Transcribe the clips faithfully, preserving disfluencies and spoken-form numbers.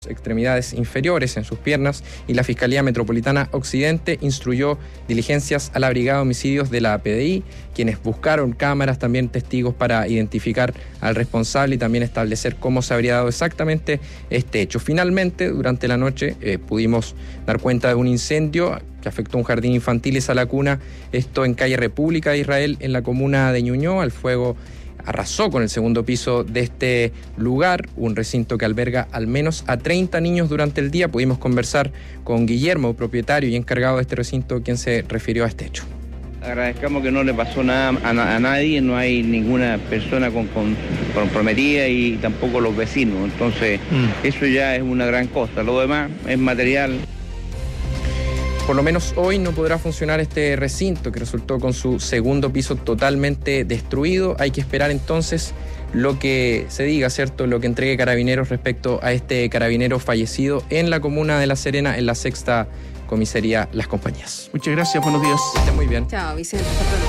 extremidades inferiores en sus piernas, y la Fiscalía Metropolitana Occidente instruyó diligencias a la Brigada de Homicidios de la P D I, quienes buscaron cámaras, también testigos, para identificar al responsable y también establecer cómo se habría dado exactamente este hecho. Finalmente, durante la noche eh, pudimos dar cuenta de un incendio que afectó un jardín infantil y sala cuna, esto en calle República de Israel, en la comuna de Ñuñoa. El fuego arrasó con el segundo piso de este lugar, un recinto que alberga al menos a treinta niños durante el día. Pudimos conversar con Guillermo, propietario y encargado de este recinto, quien se refirió a este hecho. Agradezcamos que no le pasó nada a, a nadie, no hay ninguna persona con, con, comprometida y tampoco los vecinos, entonces mm. eso ya es una gran cosa. Lo demás es material. Por lo menos hoy no podrá funcionar este recinto, que resultó con su segundo piso totalmente destruido. Hay que esperar entonces lo que se diga, ¿cierto? Lo que entregue Carabineros respecto a este carabinero fallecido en la comuna de La Serena, en la sexta comisaría Las Compañías. Muchas gracias, buenos días. Que esté muy bien. Chao, Vicente.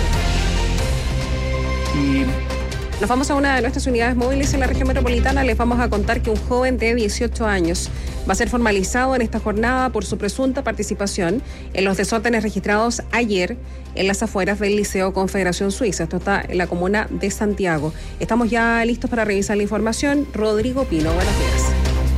Y nos vamos a una de nuestras unidades móviles en la región metropolitana. Les vamos a contar que un joven de dieciocho años va a ser formalizado en esta jornada por su presunta participación en los desórdenes registrados ayer en las afueras del Liceo Confederación Suiza. Esto está en la comuna de Santiago. Estamos ya listos para revisar la información. Rodrigo Pino, buenos días.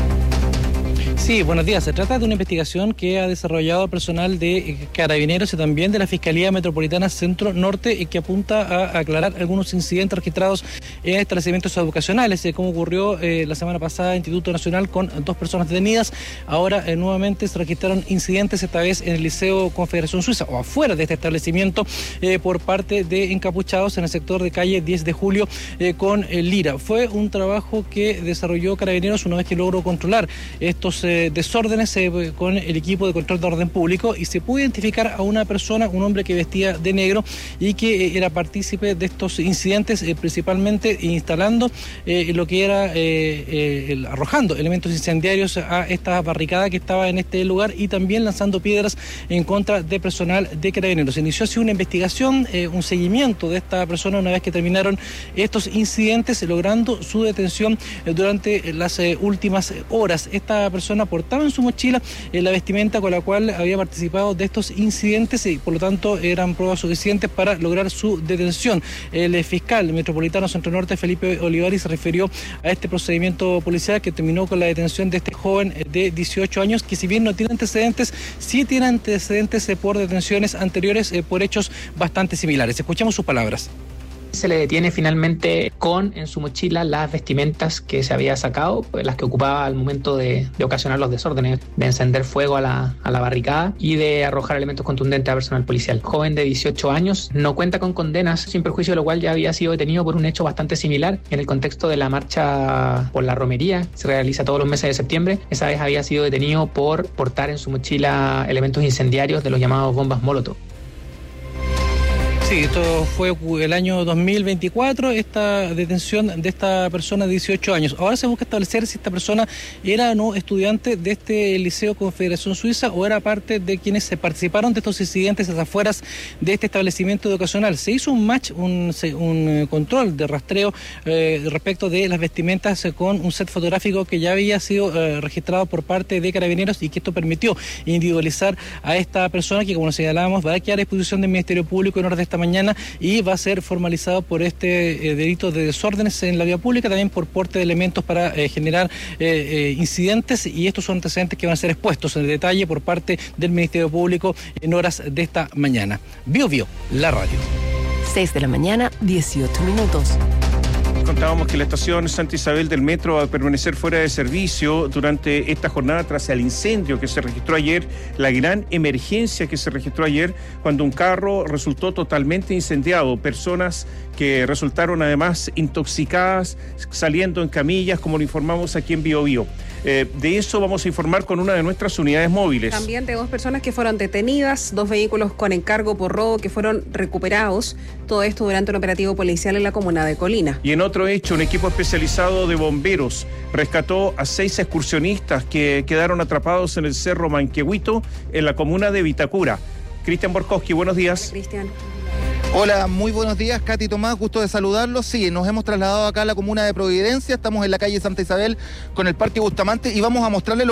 Sí, buenos días. Se trata de una investigación que ha desarrollado personal de Carabineros y también de la Fiscalía Metropolitana Centro Norte, y que apunta a aclarar algunos incidentes registrados en establecimientos educacionales, eh, como ocurrió eh, la semana pasada en Instituto Nacional con dos personas detenidas. Ahora eh, nuevamente se registraron incidentes, esta vez en el Liceo Confederación Suiza, o afuera de este establecimiento, eh, por parte de encapuchados en el sector de calle diez de julio eh, con eh, Lira. Fue un trabajo que desarrolló Carabineros una vez que logró controlar estos eh, desórdenes eh, con el equipo de control de orden público, y se pudo identificar a una persona, un hombre que vestía de negro y que eh, era partícipe de estos incidentes, eh, principalmente instalando eh, lo que era eh, eh, el, arrojando elementos incendiarios a esta barricada que estaba en este lugar, y también lanzando piedras en contra de personal de Carabineros. Se inició así una investigación, eh, un seguimiento de esta persona una vez que terminaron estos incidentes, logrando su detención eh, durante las eh, últimas horas. Esta persona portaba en su mochila eh, la vestimenta con la cual había participado de estos incidentes, y por lo tanto eran pruebas suficientes para lograr su detención. El eh, fiscal metropolitano Centro Norte, Felipe Olivari, se refirió a este procedimiento policial que terminó con la detención de este joven eh, de dieciocho años, que si bien no tiene antecedentes, sí tiene antecedentes eh, por detenciones anteriores eh, por hechos bastante similares. Escuchamos sus palabras. Se le detiene finalmente con en su mochila las vestimentas que se había sacado, las que ocupaba al momento de, de ocasionar los desórdenes, de encender fuego a la, a la barricada y de arrojar elementos contundentes a personal policial. Joven de dieciocho años, no cuenta con condenas, sin perjuicio de lo cual ya había sido detenido por un hecho bastante similar en el contexto de la marcha por la romería, se realiza todos los meses de septiembre. Esa vez había sido detenido por portar en su mochila elementos incendiarios de los llamados bombas Molotov. Sí, esto fue el año dos mil veinticuatro, esta detención de esta persona de dieciocho años. Ahora se busca establecer si esta persona era o no estudiante de este Liceo Confederación Suiza, o era parte de quienes se participaron de estos incidentes a las afueras de este establecimiento educacional. Se hizo un match, un, un control de rastreo eh, respecto de las vestimentas, eh, con un set fotográfico que ya había sido eh, registrado por parte de Carabineros, y que esto permitió individualizar a esta persona, que, como señalábamos, va a quedar a disposición del Ministerio Público en horas de esta mañana, y va a ser formalizado por este eh, delito de desórdenes en la vía pública, también por porte de elementos para eh, generar eh, eh, incidentes, y estos son antecedentes que van a ser expuestos en detalle por parte del Ministerio Público en horas de esta mañana. Bio Bio, la radio. seis de la mañana, dieciocho minutos. Contábamos que la estación Santa Isabel del Metro va a permanecer fuera de servicio durante esta jornada tras el incendio que se registró ayer, la gran emergencia que se registró ayer cuando un carro resultó totalmente incendiado. Personas que resultaron además intoxicadas, saliendo en camillas, como lo informamos aquí en Bio Bio. Eh, de eso vamos a informar con una de nuestras unidades móviles. También de dos personas que fueron detenidas, dos vehículos con encargo por robo que fueron recuperados. Todo esto durante un operativo policial en la comuna de Colina. Y en otro hecho, un equipo especializado de bomberos rescató a seis excursionistas que quedaron atrapados en el Cerro Manquehuito, en la comuna de Vitacura. Cristian Borkowski, buenos días. Cristian. Hola, muy buenos días, Katy Tomás, gusto de saludarlos. Sí, nos hemos trasladado acá a la comuna de Providencia, estamos en la calle Santa Isabel con el Parque Bustamante y vamos a mostrarles lo